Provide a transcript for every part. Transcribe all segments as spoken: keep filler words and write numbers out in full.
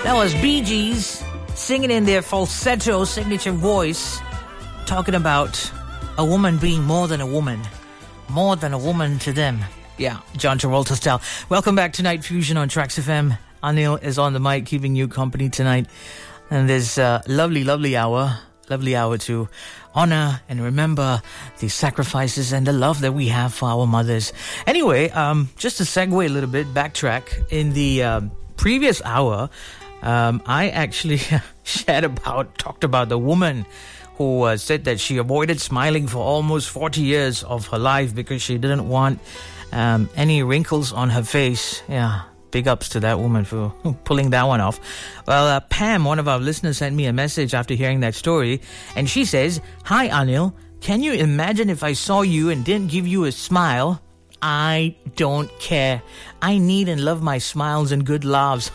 That was Bee Gees singing in their falsetto signature voice, talking about a woman being more than a woman, more than a woman to them. Yeah, John Travolta style. Welcome back to Night Fusion on Trax F M. Anil is on the mic, keeping you company tonight. And this uh, lovely, lovely hour, lovely hour to honor and remember the sacrifices and the love that we have for our mothers. Anyway, um, just to segue a little bit, backtrack. In the um, previous hour, um, I actually shared about, talked about the woman who uh, said that she avoided smiling for almost forty years of her life because she didn't want um, any wrinkles on her face. Yeah. Big ups to that woman for pulling that one off. Well, uh, Pam, one of our listeners, sent me a message after hearing that story. And she says, "Hi, Anil. Can you imagine if I saw you and didn't give you a smile? I don't care. I need and love my smiles and good laughs.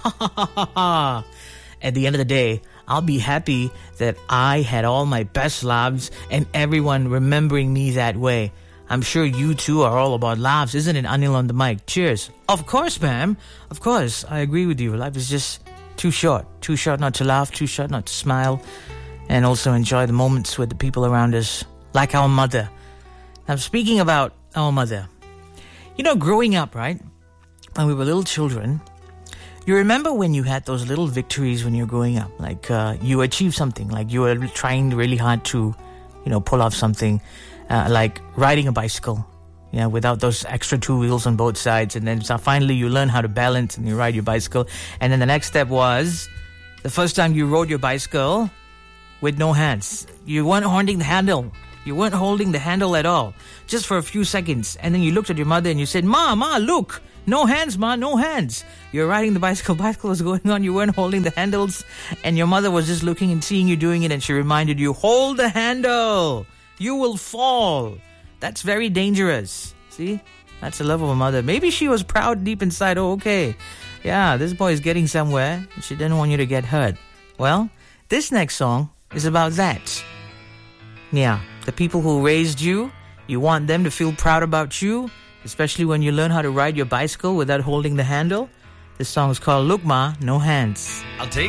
At the end of the day, I'll be happy that I had all my best laughs and everyone remembering me that way. I'm sure you two are all about laughs, isn't it, Anil on the mic? Cheers." Of course, ma'am. Of course. I agree with you. Life is just too short. Too short not to laugh, too short not to smile, and also enjoy the moments with the people around us, like our mother. Now, speaking about our mother, you know, growing up, right, when we were little children, you remember when you had those little victories when you were growing up, like uh, you achieved something, like you were trying really hard to, you know, pull off something. Uh, like riding a bicycle, yeah, without those extra two wheels on both sides. And then so finally you learn how to balance and you ride your bicycle. And then the next step was the first time you rode your bicycle with no hands. You weren't holding the handle. You weren't holding the handle at all, just for a few seconds. And then you looked at your mother and you said, "Ma, ma, look, no hands, ma, no hands." You're riding the bicycle, bicycle was going on, you weren't holding the handles. And your mother was just looking and seeing you doing it. And she reminded you, hold the handle. You will fall. That's very dangerous. See? That's the love of a mother. Maybe she was proud deep inside. Oh, okay. Yeah, this boy is getting somewhere. She didn't want you to get hurt. Well, this next song is about that. Yeah, the people who raised you, you want them to feel proud about you, especially when you learn how to ride your bicycle without holding the handle. This song is called Look Ma, No Hands. I'll take